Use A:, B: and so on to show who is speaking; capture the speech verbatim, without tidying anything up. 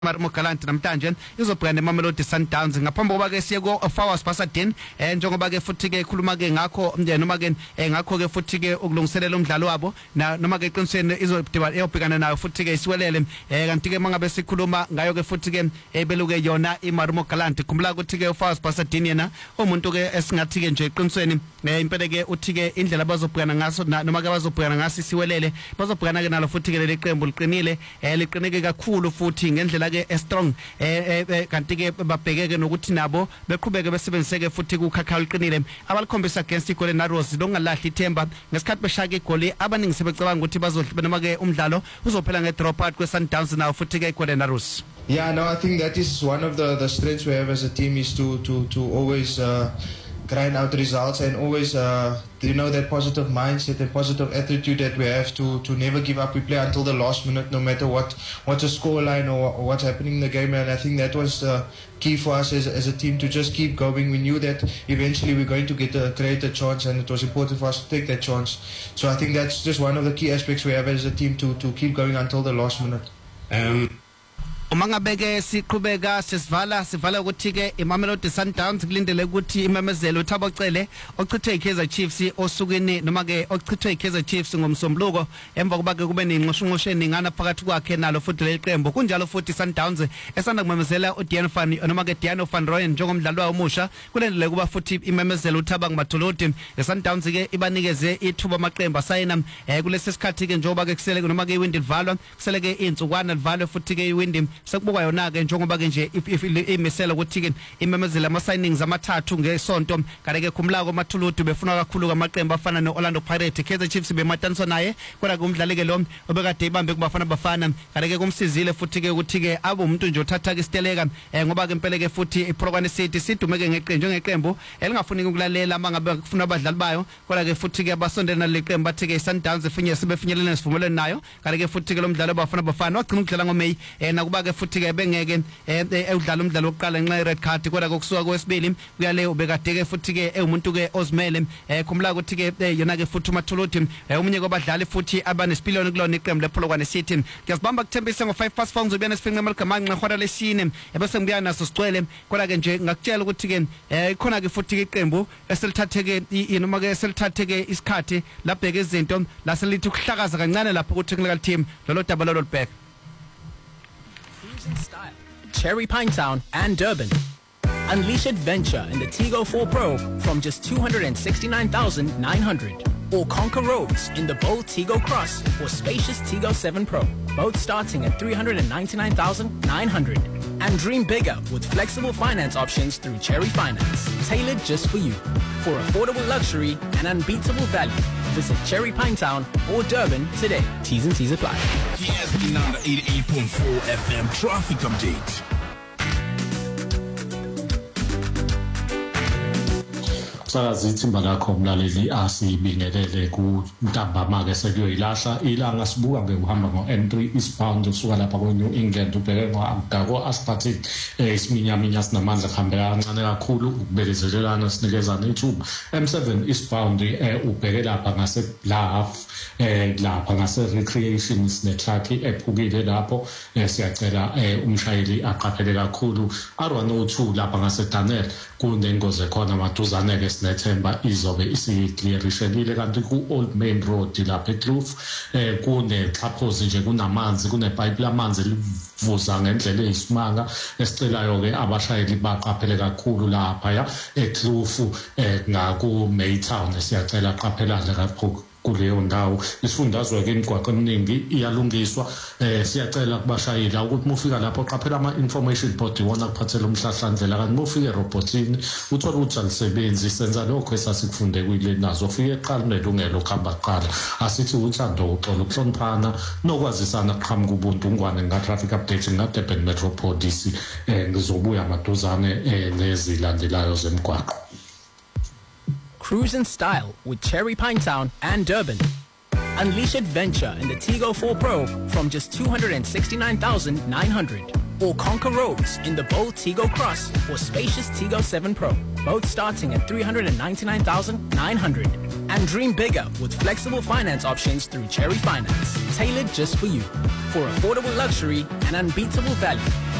A: Marimo Galante namhlanje izobhekana neMamelodi Sundowns ngaphambi koba ke siye ku Fawaz Basadin eh njengoba ke futhi ke khuluma ke ngakho noma ke ngakho ke futhi ke ukulungiselela umdlalo wabo noma ke eqinisweni izodibana eyobhekana nayo futhi ke isiwelele eh kanti ke mangabe sikhuluma ngayo ke futhi ke ebeluke yona iMarimo Galante khumbula ukuthi ke uFawaz Basadin yena umuntu ke esingathi ke nje eqinisweni impela ke uthi ke indlela bazobhekana ngaso noma ke bazobhekana ngasi siwelele bazobhekana ke nalo futhi ke leli qembu liqinile eh liqineke kakhulu futhi ngendlela ke strong eh kanti ke babhekeke nokuthi nabo beqhubeke besebenziseke futhi kukhakhala liqinile abalikhombisa against igole naRose longalahla ithemba ngesikhathi beshaka igole abaningi sebecabanga ukuthi bazodliba noma ke umdlalo uzophela nge-drop out kwe-Sundowns nawo futhi ke igole naRose.
B: Yeah, no, I think that is one of the the strengths we have as a team is to to to always uh, grind out results and always uh, you know that positive mindset and positive attitude that we have to to never give up. We play until the last minute, no matter what what's a scoreline or, or what's happening in the game. And I think that was uh, key for us as, as a team to just keep going. We knew that eventually we're going to get a create a chance, and it was important for us to take that chance. So I think that's just one of the key aspects we have as a team to to keep going until the last minute.
A: Um, umangabeke siqhubeka sesivala sivala ukuthi ke iMamelodi Sundowns kulindele ukuthi imemezelo uThabocele ochithwe iKaizer Chiefs osukeni noma ke ochithwe iKaizer Chiefs ngomsombuluko emva kuba ke kube nenqoshunqoshe ningana phakathi kwakhe nalo futhi leqembu kunjalo futhi Sundowns esanda kumemezela uDiano Van noma ke Diano Van Rooyen njengomdlali omusha kulendele kuba futhi imemezelo uThabang Mathuloti eSundowns ke ibanikeze ithuba amaqembu asayina eh kulesi sikhathi ke njengoba ke kusele noma ke iwindi livalwa kusele ke insukwana livalwe futhi ke iwindi sekubuka yona ke njengoba ke nje imisela ukuthi ke imemezela ama signings amathathu ngesonto kanti ke khumlako Mathuludu befuna kakhulu kwamaqembu afana neOrlando Pirates Kaizer Chiefs bemataniswa naye kodwa ke umdlali ke lo obekade ibambe kubafana bafana kanti ke kumsizile futhi ke ukuthi ke abe umuntu nje uthatha ke isiteleka ngoba ke impela ke futhi iProkwane City sidumeke ngeqembu njengeqembu elingafuni ukulalela mangabe kufuna abadlali bayo kodwa ke futhi ke abasondela leqembu bathi ke Sundowns efinye sibefinyelele nesivumelwano nayo kanti ke futhi ke lo mdlalo bafana bafana wagcina ukudlala ngoMay nakuba ke futhi ke bengeke udlala umdlalo wokuqala ngenxa ye red card kodwa kokusuka kwesibili kuyale ubekade ke futhi ke umuntu ke ozimele khumla ukuthi ke yona ke futhi uMathuluthi umunye kwabadlali futhi abanesipiliyoni kulona iqembu leProkwane City ngiyazibamba kuthembisa ngo five past four ngizobuyana nesifinqe emalgamanqa ngehora lesine ebese ngibuya naso sigcwele kodwa ke nje ngakutshela ukuthi ke ikhona ke futhi ke iqembu eselithatheke noma ke selithatheke isikhathi labheke izinto laselithi ukuhlakaza kancane lapho ku technical team lolo daba lolo libheka
C: Style, Cherry Pinetown and Durban. Unleash adventure in the Tigo four Pro from just two hundred sixty-nine thousand nine hundred. Or conquer roads in the bold Tigo Cross or spacious Tigo seven Pro, both starting at three hundred ninety-nine thousand nine hundred. And dream bigger with flexible finance options through Cherry Finance, tailored just for you. For affordable luxury and unbeatable value, visit Cherry Pinetown or Durban today. T's and C's apply.
D: T S B number eighty-eight point four F M traffic update.
E: Sakazi ithimba lakho mlaleli asibingelele ku ntambama ke sekuyoyilahla ilanga sibuka ngekuhamba ngo N three eastbound usuka lapha ku New England ubheke ngakho Aspatic isiminyaminya sinamandla kuhambela kancane kakhulu ukubekezelelana sinikezana ithuba M seven eastbound ubheke lapha ngase Bluff lapha ngase Recreation sine truck ephukile lapho siyacela umshayeli aqaphele kakhulu R one oh two lapha ngase Daniel kunengozi khona maduzane ke sinethemba izobe isiclearishelile kanti ku Old Main Road lapha eKloof eh kunexhaphozi nje kunamanzi kunepipe lamanzi livuza ngendlela eyisimanga esicelayo ke abashayeli baqaphele kakhulu lapha ya eKloof eh ngaku Maytown siyacela qaphelane kakhulu kuleyo ndawo isifundazwe ke imigwaqo eminingi iyalungiswa eh siyacela kubashayela ukuthi mufika lapho qaphela ama information board iwona kuphathela umhlahlandlela kanti mufike erobothini uthola ukuthi alisebenzi senza lokho esasikufunde kuyile nazo ufike eqala nelungelo khamba qala asithi uthando uxolo ukuhloniphana nokwazisana qhamuka ubuntu ungwane nga traffic update nga Durban Metro Police eh ngizobuya maduzane eh nezilandelayo zemigwaqo.
C: Cruise in style with Cherry Pinetown and Durban. Unleash adventure in the Tigo four Pro from just two hundred sixty-nine thousand nine hundred. Or conquer roads in the bold Tigo Cross or spacious Tigo seven Pro, both starting at three hundred ninety-nine thousand nine hundred. And dream bigger with flexible finance options through Cherry Finance, tailored just for you. For affordable luxury and unbeatable value.